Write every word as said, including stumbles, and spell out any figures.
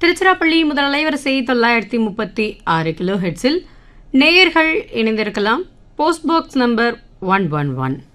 திருச்சிராப்பள்ளி முதல் அலைவரிசை தொள்ளாயிரத்தி முப்பத்தி ஆறு கிலோ ஹெட்ஸில் நேயர்கள் இணைந்திருக்கலாம். Post box number one one one.